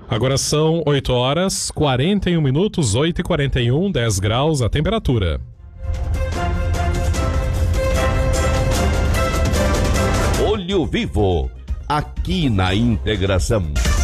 Agora são 8 horas, 41 minutos, 8h41, 10 graus a temperatura. Olho Vivo, aqui na Integração.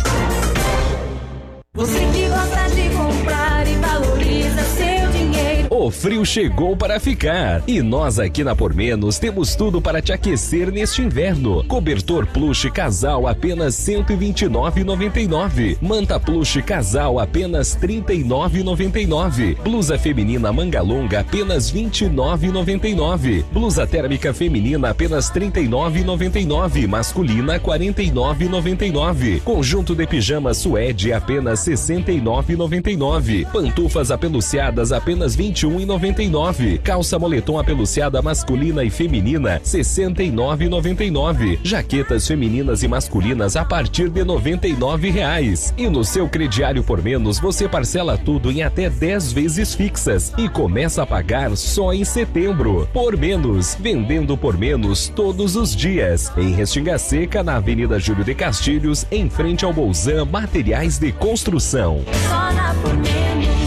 Você que gosta de comprar e valoriza seu dinheiro. O frio chegou para ficar e nós aqui na Por Menos temos tudo para te aquecer neste inverno. Cobertor plush casal apenas R$ 129,99. Manta plush casal apenas R$ 39,99. Blusa feminina manga longa apenas R$ 29,99. Blusa térmica feminina apenas R$ 39,99. Masculina R$ 49,99. Conjunto de pijama suede apenas R$ 69,99. Pantufas apeluciadas apenas R$ 21,99. Calça moletom apeluciada masculina e feminina R$ 69,99. Jaquetas femininas e masculinas a partir de R$ 99,00. E no seu crediário Por Menos você parcela tudo em até 10 vezes fixas e começa a pagar só em setembro. Por Menos, vendendo por menos todos os dias. Em Restinga Seca, na Avenida Júlio de Castilhos, em frente ao Bolzan Materiais de Construção. Só na Por Menos.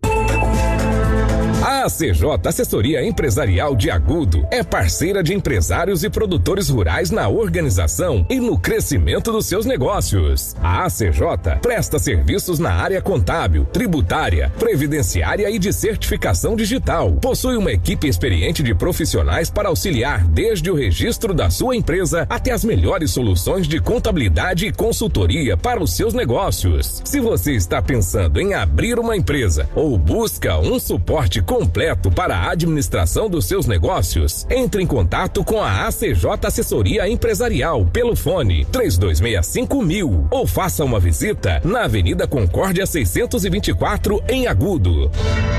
A ACJ Assessoria Empresarial de Agudo é parceira de empresários e produtores rurais na organização e no crescimento dos seus negócios. A ACJ presta serviços na área contábil, tributária, previdenciária e de certificação digital. Possui uma equipe experiente de profissionais para auxiliar desde o registro da sua empresa até as melhores soluções de contabilidade e consultoria para os seus negócios. Se você está pensando em abrir uma empresa ou busca um suporte completo para a administração dos seus negócios, entre em contato com a ACJ Assessoria Empresarial pelo fone 3265.000 ou faça uma visita na Avenida Concórdia 624 em Agudo.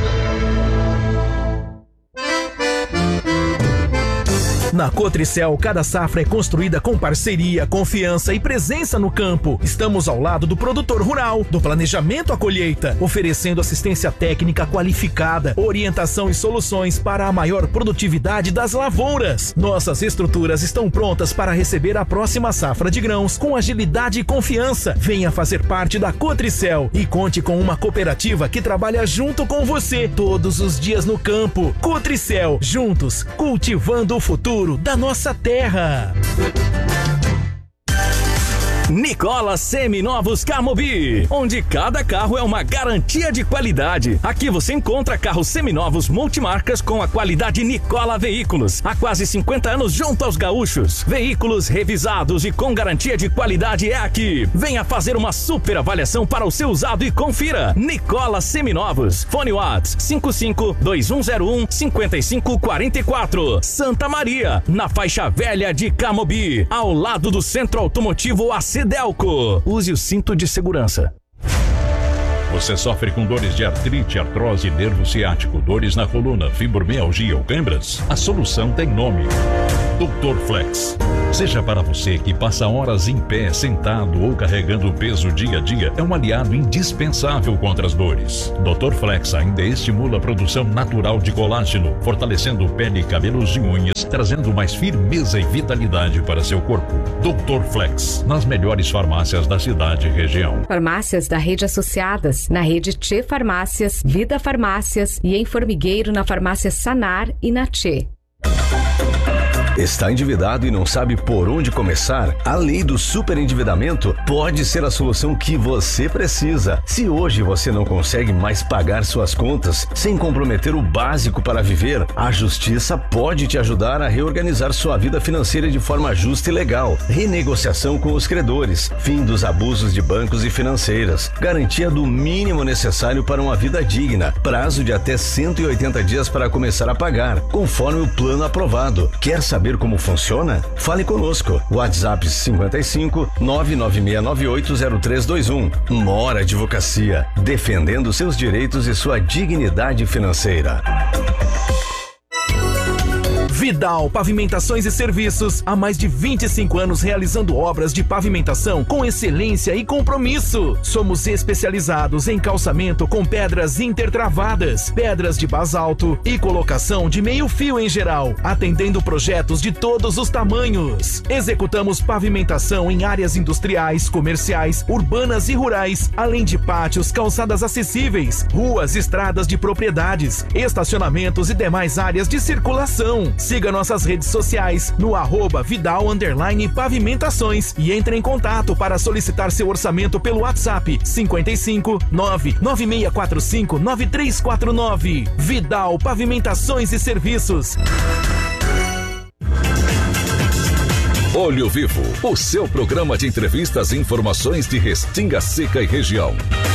Na Cotricel, cada safra é construída com parceria, confiança e presença no campo. Estamos ao lado do produtor rural, do planejamento à colheita, oferecendo assistência técnica qualificada, orientação e soluções para a maior produtividade das lavouras. Nossas estruturas estão prontas para receber a próxima safra de grãos com agilidade e confiança. Venha fazer parte da Cotricel e conte com uma cooperativa que trabalha junto com você todos os dias no campo. Cotricel, juntos, cultivando o futuro da nossa terra. Nicola Seminovos Camobi, onde cada carro é uma garantia de qualidade. Aqui você encontra carros seminovos multimarcas com a qualidade Nicola Veículos. Há quase 50 anos junto aos gaúchos. Veículos revisados e com garantia de qualidade é aqui. Venha fazer uma super avaliação para o seu usado e confira. Nicola Seminovos. Fone Whats 55-2101-5544. Santa Maria, na faixa velha de Camobi, ao lado do Centro Automotivo Delco. Use o cinto de segurança. Você sofre com dores de artrite, artrose, nervo ciático, dores na coluna, fibromialgia ou câimbras? A solução tem nome: Dr. Flex. Seja para você que passa horas em pé, sentado ou carregando peso dia a dia, é um aliado indispensável contra as dores. Dr. Flex ainda estimula a produção natural de colágeno, fortalecendo pele, cabelos e unhas, trazendo mais firmeza e vitalidade para seu corpo. Dr. Flex, nas melhores farmácias da cidade e região. Farmácias da rede Associadas, na rede Tchê Farmácias, Vida Farmácias e em Formigueiro na farmácia Sanar e na Tchê. Está endividado e não sabe por onde começar? A lei do superendividamento pode ser a solução que você precisa. Se hoje você não consegue mais pagar suas contas sem comprometer o básico para viver, a Justiça pode te ajudar a reorganizar sua vida financeira de forma justa e legal. Renegociação com os credores, fim dos abusos de bancos e financeiras, garantia do mínimo necessário para uma vida digna, prazo de até 180 dias para começar a pagar, conforme o plano aprovado. Quer saber como funciona? Fale conosco. WhatsApp 55 996980321. Mora Advocacia, defendendo seus direitos e sua dignidade financeira. Vidal Pavimentações e Serviços, há mais de 25 anos realizando obras de pavimentação com excelência e compromisso. Somos especializados em calçamento com pedras intertravadas, pedras de basalto e colocação de meio fio em geral, atendendo projetos de todos os tamanhos. Executamos pavimentação em áreas industriais, comerciais, urbanas e rurais, além de pátios, calçadas acessíveis, ruas, estradas de propriedades, estacionamentos e demais áreas de circulação. Siga nossas redes sociais no @Vidal_Pavimentações e entre em contato para solicitar seu orçamento pelo WhatsApp 55 99645 9349. Vidal Pavimentações e Serviços. Olho Vivo, o seu programa de entrevistas e informações de Restinga Seca e região.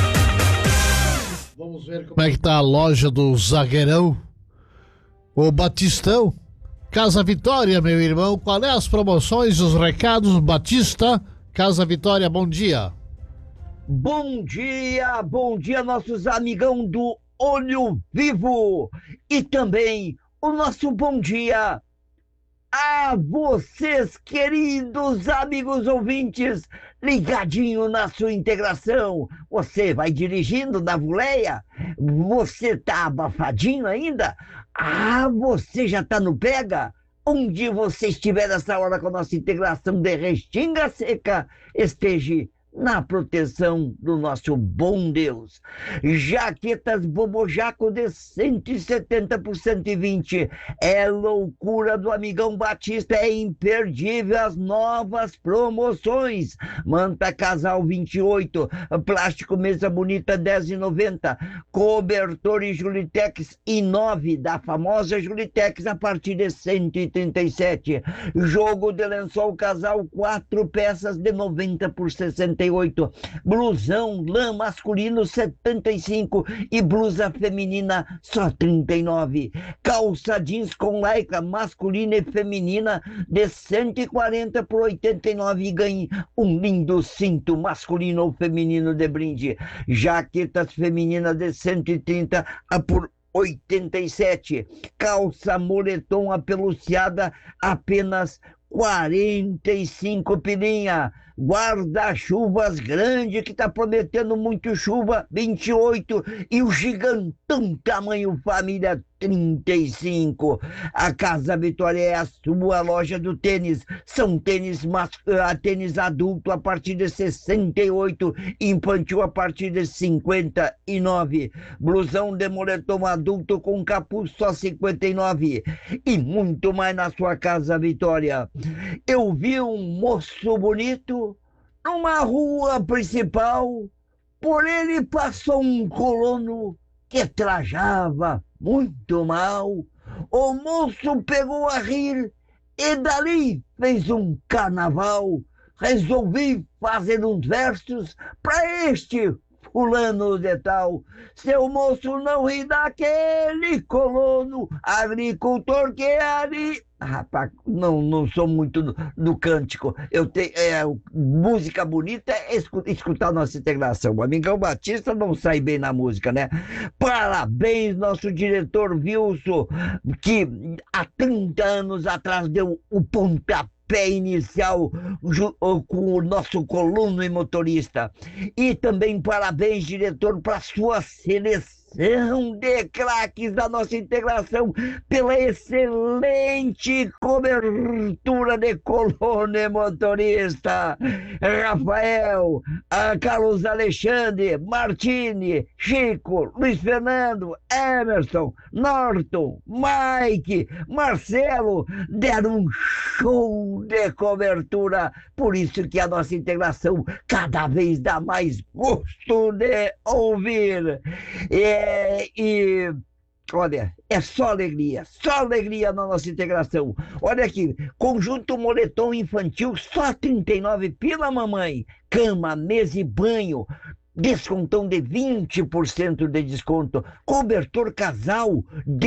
Vamos ver como é que tá a loja do zagueirão, o Batistão. Casa Vitória, meu irmão, qual é as promoções, os recados, Batista? Casa Vitória, bom dia. Bom dia, nossos amigão do Olho Vivo. E também o nosso bom dia a vocês, queridos amigos ouvintes, ligadinho na sua integração. Você vai dirigindo na voleia? Você tá abafadinho ainda? Você já tá no pega? Onde você estiver nessa hora com a nossa integração de Restinga Seca, esteja na proteção do nosso bom Deus. Jaquetas Bobojaco de 170 por 120. É loucura do amigão Batista, é imperdível as novas promoções. Manta Casal 28, plástico mesa bonita 10,90. Cobertor e Julitex I9 da famosa Julitex a partir de 137. Jogo de lençol casal 4 peças de 90 por 60. Blusão lã masculino 75 e blusa feminina só 39. Calça jeans com lycra masculina e feminina de 140 por 89 e ganhe um lindo cinto masculino ou feminino de brinde. Jaquetas femininas de 130 por 87. Calça moletom apeluciada apenas 45 pilinha. Guarda-chuvas grande que tá prometendo muito chuva 28 e o gigantão tamanho família 35. A Casa Vitória é a sua loja do tênis. São tênis adulto a partir de 68, infantil a partir de 59. Blusão de moletom adulto com capuz só 59 e muito mais na sua Casa Vitória. Eu vi um moço bonito numa rua principal, por ele passou um colono que trajava muito mal. O moço pegou a rir e dali fez um carnaval. Resolvi fazer uns versos para este fulano de tal. Seu moço não ri daquele colono, agricultor que ali... Rapaz, não sou muito do cântico. Eu tenho música bonita é escutar a nossa integração. O amigão Batista não sai bem na música, né? Parabéns, nosso diretor Wilson, que há 30 anos atrás deu o pontapé inicial com o nosso coluno e motorista. E também parabéns, diretor, para sua seleção de craques da nossa integração, pela excelente cobertura de coluno e motorista. Rafael, Carlos Alexandre, Martini, Chico, Luiz Fernando, Emerson, Norton, Mike, Marcelo, deram um show de cobertura. Por isso que a nossa integração cada vez dá mais gosto de ouvir. Olha, é só alegria na nossa integração. Olha aqui, conjunto moletom infantil, só 39 pila, mamãe. Cama, mesa e banho, descontão de 20% de desconto. Cobertor casal,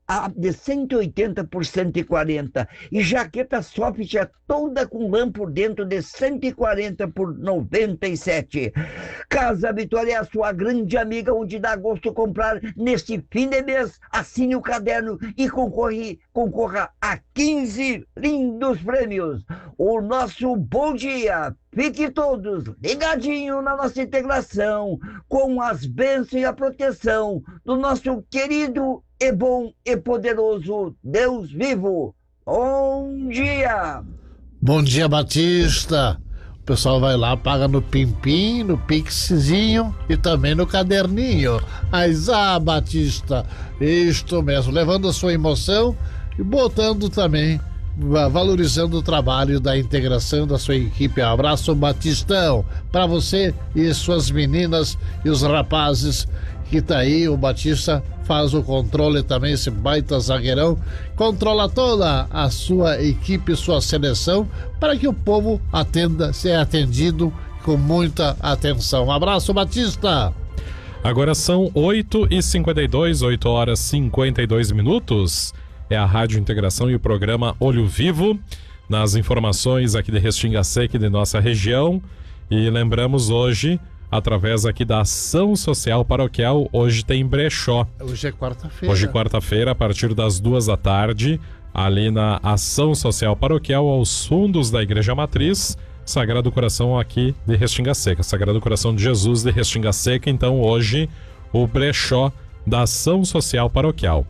de 180 por 140. E jaqueta soft é toda com lã por dentro de 140 por 97. Casa Vitória é a sua grande amiga, onde dá gosto comprar neste fim de mês. Assine o caderno e concorra a 15 lindos prêmios. O nosso bom dia. Fique todos ligadinhos na nossa integração, com as bênçãos e a proteção do nosso querido e bom e poderoso Deus vivo. Bom dia! Bom dia, Batista. O pessoal vai lá, paga no Pimpim, no Pixzinho e também no caderninho. Mas, Batista, isto mesmo, levando a sua emoção e botando também, valorizando o trabalho da integração da sua equipe. Abraço, Batistão, para você e suas meninas e os rapazes que tá aí. O Batista faz o controle também, esse baita zagueirão, controla toda a sua equipe, sua seleção, para que o povo seja atendido com muita atenção. Um abraço, Batista. Agora são 8h52, 8 horas 52 minutos. É a Rádio Integração e o programa Olho Vivo, nas informações aqui de Restinga Seca e de nossa região. E lembramos hoje, através aqui da Ação Social Paroquial, hoje tem brechó. Hoje é quarta-feira. Hoje, quarta-feira, a partir das 2 da tarde, ali na Ação Social Paroquial, aos fundos da Igreja Matriz, Sagrado Coração aqui de Restinga Seca, Sagrado Coração de Jesus de Restinga Seca. Então, hoje, o brechó da Ação Social Paroquial.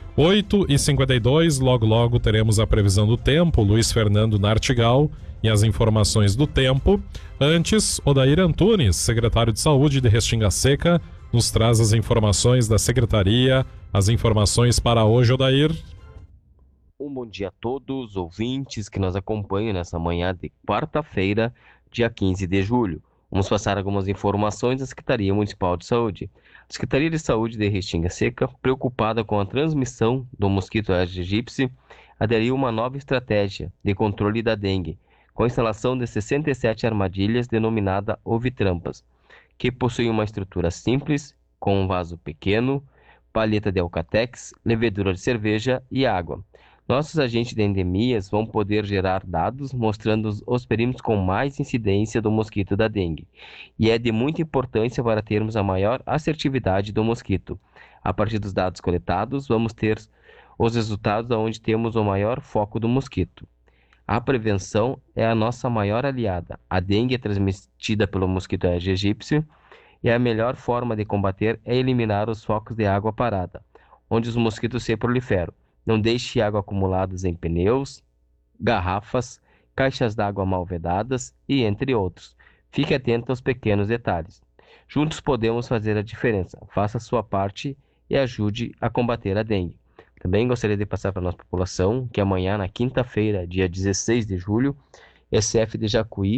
8h52, logo teremos a previsão do tempo, Luiz Fernando Nartigal e as informações do tempo. Antes, Odair Antunes, secretário de Saúde de Restinga Seca, nos traz as informações da Secretaria, as informações para hoje, Odair. Um bom dia a todos os ouvintes que nos acompanham nessa manhã de quarta-feira, dia 15 de julho. Vamos passar algumas informações da Secretaria Municipal de Saúde. A Secretaria de Saúde de Restinga Seca, preocupada com a transmissão do mosquito Aedes aegypti, aderiu a uma nova estratégia de controle da dengue, com a instalação de 67 armadilhas denominada ovitrampas, que possuem uma estrutura simples, com um vaso pequeno, palheta de alcatex, levedura de cerveja e água. Nossos agentes de endemias vão poder gerar dados mostrando os perímetros com mais incidência do mosquito da dengue. E é de muita importância para termos a maior assertividade do mosquito. A partir dos dados coletados, vamos ter os resultados onde temos o maior foco do mosquito. A prevenção é a nossa maior aliada. A dengue é transmitida pelo mosquito Aedes aegypti e a melhor forma de combater é eliminar os focos de água parada, onde os mosquitos se proliferam. Não deixe água acumuladas em pneus, garrafas, caixas d'água mal vedadas e entre outros. Fique atento aos pequenos detalhes. Juntos podemos fazer a diferença. Faça a sua parte e ajude a combater a dengue. Também gostaria de passar para a nossa população que amanhã, na quinta-feira, dia 16 de julho, SF de Jacuí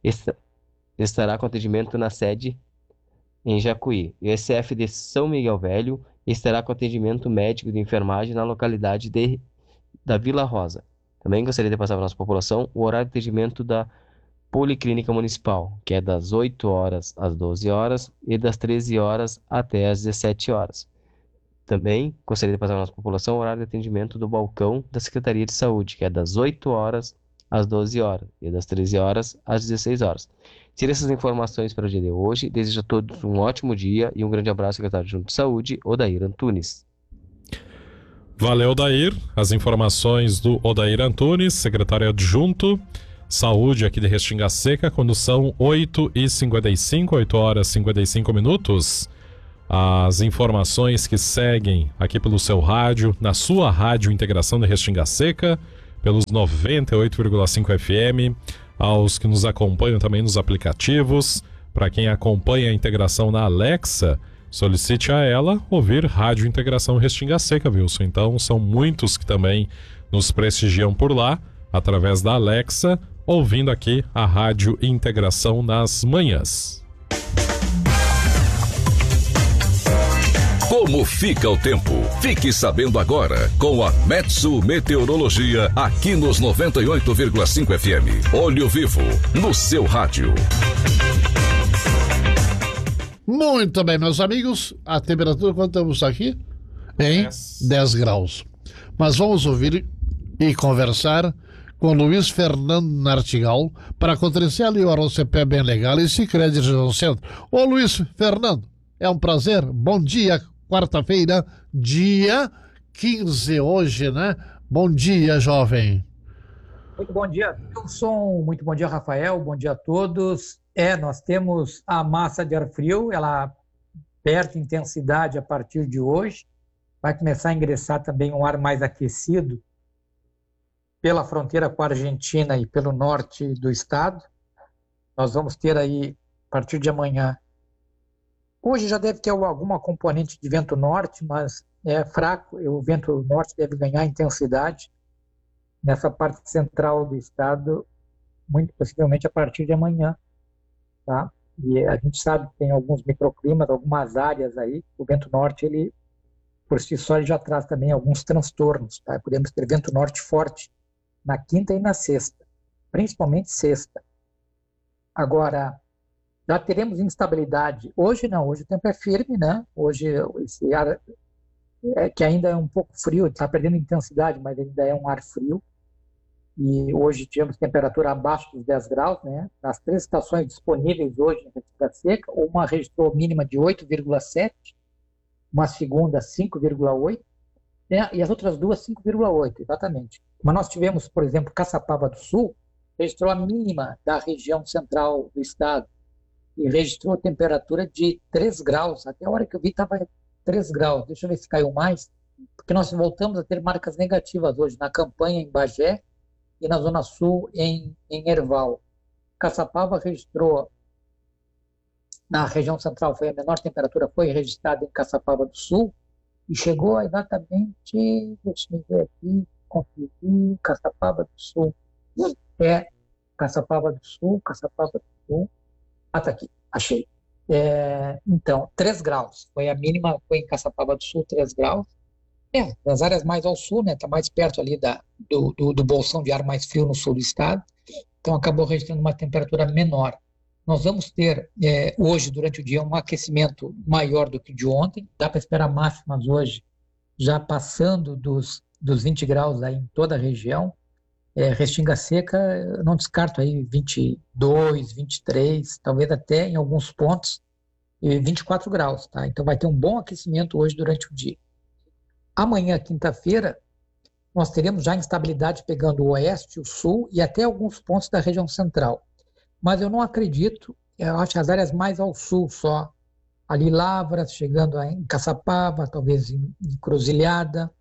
estará com atendimento na sede em Jacuí. E o SF de São Miguel Velho estará com atendimento médico de enfermagem na localidade da Vila Rosa. Também gostaria de passar para a nossa população o horário de atendimento da Policlínica Municipal, que é das 8 horas às 12 horas e das 13 horas até às 17 horas. Também gostaria de passar para a nossa população o horário de atendimento do balcão da Secretaria de Saúde, que é das 8 horas às 12 horas e das 13 horas às 16 horas. Tire essas informações para o dia de hoje. Desejo a todos um ótimo dia e um grande abraço, secretário adjunto de Saúde, Odair Antunes. Valeu, Odair. As informações do Odair Antunes, secretário adjunto Saúde aqui de Restinga Seca, quando são 8h55, 8 horas e 55 minutos. As informações que seguem aqui pelo seu rádio, na sua rádio Integração de Restinga Seca, pelos 98,5 FM, aos que nos acompanham também nos aplicativos. Para quem acompanha a integração na Alexa, solicite a ela ouvir Rádio Integração Restinga Seca, Wilson. Então são muitos que também nos prestigiam por lá, através da Alexa, ouvindo aqui a Rádio Integração nas manhãs. Como fica o tempo? Fique sabendo agora com a Metsu Meteorologia aqui nos 98,5 FM. Olho Vivo, no seu rádio. Muito bem, meus amigos. A temperatura, quanto estamos aqui? Em 10 graus. Mas vamos ouvir e conversar com Luiz Fernando Nartigal para acontecer ali o RCP bem legal e Sicredi Região Centro. Ô Luiz Fernando, é um prazer. Bom dia, quarta-feira, dia 15 hoje, né? Bom dia, jovem. Muito bom dia, Wilson. Muito bom dia, Rafael. Bom dia a todos. Nós temos a massa de ar frio, ela perde intensidade a partir de hoje. Vai começar a ingressar também um ar mais aquecido pela fronteira com a Argentina e pelo norte do estado. Nós vamos ter aí, a partir de amanhã, hoje já deve ter alguma componente de vento norte, mas é fraco. O vento norte deve ganhar intensidade nessa parte central do estado, muito possivelmente a partir de amanhã, tá? E a gente sabe que tem alguns microclimas, algumas áreas aí. O vento norte, ele, por si só, ele já traz também alguns transtornos, tá? Podemos ter vento norte forte na quinta e na sexta, principalmente sexta. Agora, já teremos instabilidade. Hoje não, hoje o tempo é firme, né? Hoje esse ar, que ainda é um pouco frio, está perdendo intensidade, mas ainda é um ar frio. E hoje tivemos temperatura abaixo dos 10 graus, né? Nas 3 estações disponíveis hoje em Restinga Seca, uma registrou mínima de 8,7, uma segunda 5,8, né? E as outras duas 5,8, exatamente. Mas nós tivemos, por exemplo, Caçapava do Sul, registrou a mínima da região central do estado e registrou temperatura de 3 graus. Até a hora que eu vi estava 3 graus. Deixa eu ver se caiu mais, porque nós voltamos a ter marcas negativas hoje na campanha em Bagé e na Zona Sul em Erval. Caçapava registrou, na região central, foi a menor temperatura, foi registrada em Caçapava do Sul e chegou a exatamente, deixa eu ver aqui, conferir, Caçapava do Sul. Caçapava do Sul. Ah, tá aqui, achei. Então, 3 graus, foi a mínima, foi em Caçapava do Sul, 3 graus. Das áreas mais ao sul, né, tá mais perto ali do bolsão de ar mais frio no sul do estado, então acabou registrando uma temperatura menor. Nós vamos ter hoje, durante o dia, um aquecimento maior do que o de ontem, dá para esperar máximas hoje, já passando dos 20 graus aí em toda a região. Restinga Seca, eu não descarto aí 22, 23, talvez até em alguns pontos 24 graus, tá? Então vai ter um bom aquecimento hoje durante o dia. Amanhã, quinta-feira, nós teremos já instabilidade pegando o oeste, o sul e até alguns pontos da região central. Mas eu não acredito, eu acho que as áreas mais ao sul só, ali Lavras, chegando em Caçapava, talvez em Cruzilhada,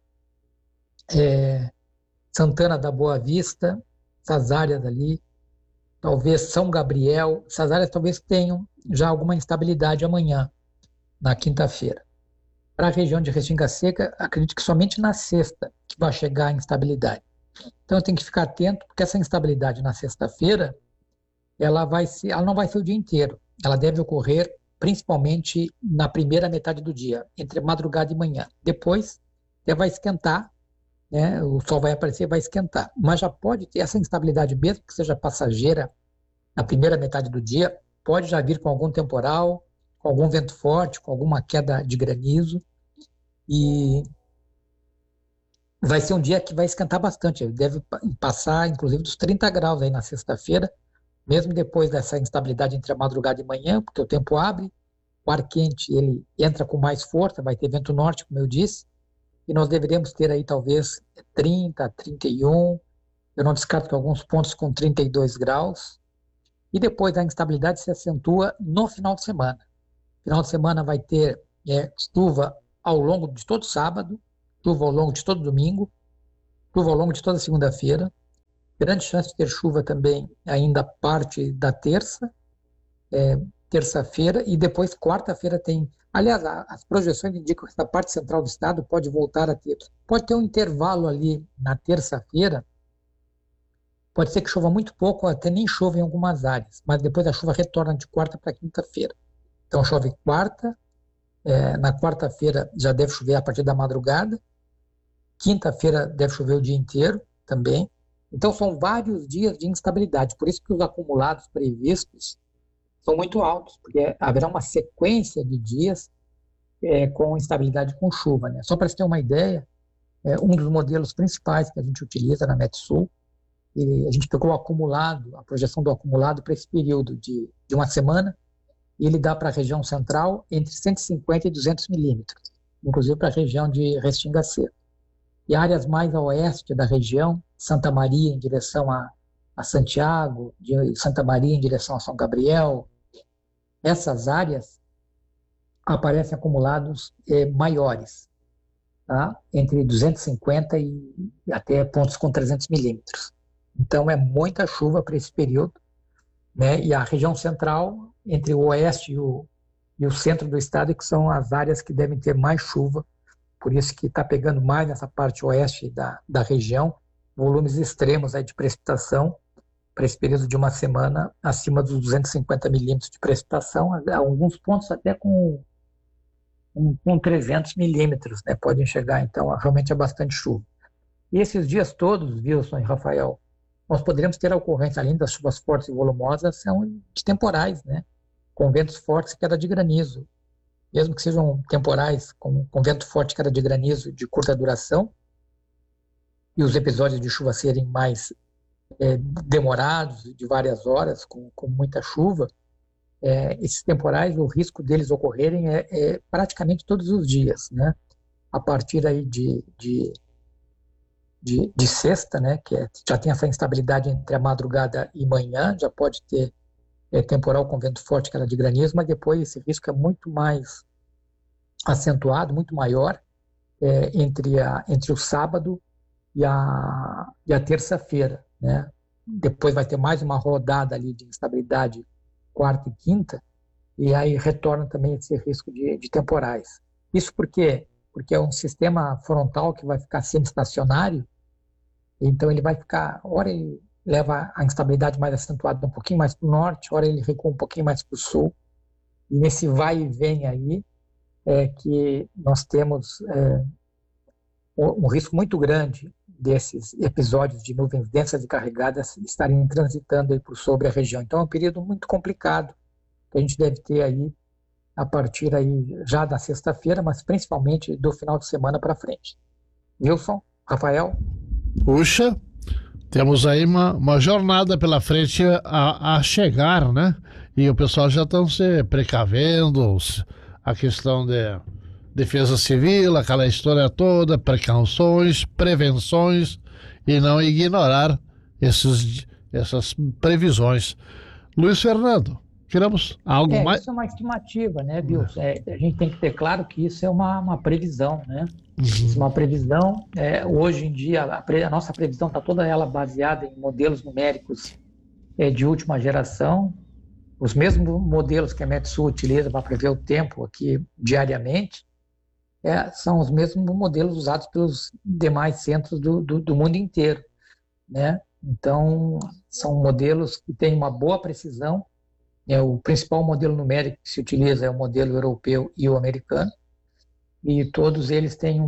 Santana da Boa Vista, essas áreas ali, talvez São Gabriel, essas áreas talvez tenham já alguma instabilidade amanhã, na quinta-feira. Para a região de Restinga Seca, acredito que somente na sexta que vai chegar a instabilidade. Então eu tenho que ficar atento, porque essa instabilidade na sexta-feira, ela não vai ser o dia inteiro. Ela deve ocorrer principalmente na primeira metade do dia, entre madrugada e manhã. Depois, até vai esquentar, né? O sol vai aparecer, vai esquentar. Mas já pode ter essa instabilidade, mesmo que seja passageira, na primeira metade do dia, pode já vir com algum temporal, com algum vento forte, com alguma queda de granizo, e vai ser um dia que vai esquentar bastante. Ele deve passar, inclusive, dos 30 graus aí na sexta-feira, mesmo depois dessa instabilidade entre a madrugada e manhã, porque o tempo abre, o ar quente ele entra com mais força, vai ter vento norte, como eu disse, e nós deveremos ter aí talvez 30, 31, eu não descarto que alguns pontos com 32 graus, e depois a instabilidade se acentua no final de semana. Final de semana vai ter chuva ao longo de todo sábado, chuva ao longo de todo domingo, chuva ao longo de toda segunda-feira, grande chance de ter chuva também ainda parte da terça-feira, e depois quarta-feira tem, aliás, as projeções indicam que essa parte central do estado pode voltar a pode ter um intervalo ali na terça-feira, pode ser que chova muito pouco, até nem chova em algumas áreas, mas depois a chuva retorna de quarta para quinta-feira. Então chove quarta, na quarta-feira já deve chover a partir da madrugada, quinta-feira deve chover o dia inteiro também. Então são vários dias de instabilidade, por isso que os acumulados previstos são muito altos, porque haverá uma sequência de dias com instabilidade com chuva, né? Só para você ter uma ideia, um dos modelos principais que a gente utiliza na Metsul. E a gente pegou o acumulado, a projeção do acumulado para esse período de uma semana, e ele dá para a região central entre 150 e 200 milímetros, inclusive para a região de Restinga Seca. E áreas mais a oeste da região, Santa Maria em direção a Santiago, de Santa Maria em direção a São Gabriel, essas áreas aparecem acumulados maiores, tá? Entre 250 e até pontos com 300 milímetros. Então, é muita chuva para esse período, né? E a região central, entre o oeste e o centro do estado, que são as áreas que devem ter mais chuva, por isso que está pegando mais nessa parte oeste da região, volumes extremos aí de precipitação para esse período de uma semana, acima dos 250 milímetros de precipitação, alguns pontos até com 300 milímetros, né? Podem chegar, então, realmente é bastante chuva. E esses dias todos, Wilson e Rafael, nós poderemos ter a ocorrência, além das chuvas fortes e volumosas, são de temporais, né? Com ventos fortes e queda de granizo. Mesmo que sejam temporais, com vento forte e queda de granizo de curta duração, e os episódios de chuva serem mais demorados, de várias horas, com muita chuva, esses temporais, o risco deles ocorrerem é praticamente todos os dias, né? A partir aí de sexta, né, que já tem essa instabilidade entre a madrugada e manhã, já pode ter temporal com vento forte, queda de granizo, mas depois esse risco é muito mais acentuado, muito maior, entre o sábado e a terça-feira, né? Depois vai ter mais uma rodada ali de instabilidade quarta e quinta, e aí retorna também esse risco de temporais. Isso porque é um sistema frontal que vai ficar semi-estacionário, então ele vai ficar, ora ele leva a instabilidade mais acentuada um pouquinho mais para o norte, ora ele recua um pouquinho mais para o sul, e nesse vai e vem aí que nós temos um risco muito grande desses episódios de nuvens densas e carregadas estarem transitando aí por sobre a região. Então é um período muito complicado que a gente deve ter aí a partir aí já da sexta-feira, mas principalmente do final de semana para frente. Wilson, Rafael? Puxa, temos aí uma jornada pela frente a chegar, né? E o pessoal já estão se precavendo, a questão de defesa civil, aquela história toda, precauções, prevenções e não ignorar essas previsões. Luiz Fernando, queremos algo mais? Isso é uma estimativa, né, Wilson? A gente tem que ter claro que isso é uma previsão, né? Isso é uma previsão. Hoje em dia, a nossa previsão está toda ela baseada em modelos numéricos de última geração. Os mesmos modelos que a Metsul utiliza para prever o tempo aqui diariamente são os mesmos modelos usados pelos demais centros do mundo inteiro, né? Então, são modelos que têm uma boa precisão. O principal modelo numérico que se utiliza é o modelo europeu e o americano, e todos eles têm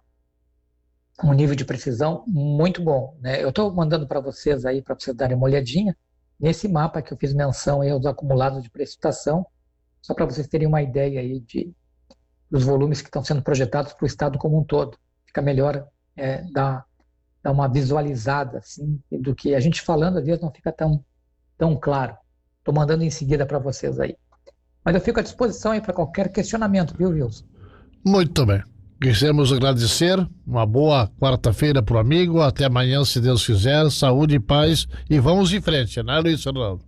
um nível de precisão muito bom, né? Eu estou mandando para vocês aí, para vocês darem uma olhadinha, nesse mapa que eu fiz menção aí aos acumulados de precipitação, só para vocês terem uma ideia aí dos volumes que estão sendo projetados para o estado como um todo. Fica melhor dar uma visualizada, assim, do que a gente falando, às vezes não fica tão claro. Estou mandando em seguida para vocês aí. Mas eu fico à disposição aí para qualquer questionamento, viu, Wilson? Muito bem. Queremos agradecer. Uma boa quarta-feira para o amigo. Até amanhã, se Deus quiser. Saúde e paz. E vamos em frente, né, Luiz Fernando?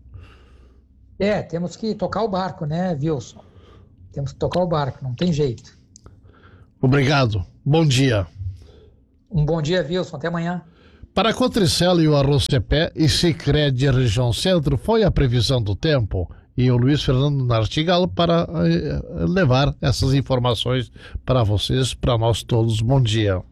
Temos que tocar o barco, né, Wilson? Temos que tocar o barco, não tem jeito. Obrigado. Bom dia. Um bom dia, Wilson. Até amanhã. Para a Cotricel e o Arrocepé e Sicredi Região Centro, foi a previsão do tempo. E o Luiz Fernando Nartigal para levar essas informações para vocês, para nós todos. Bom dia.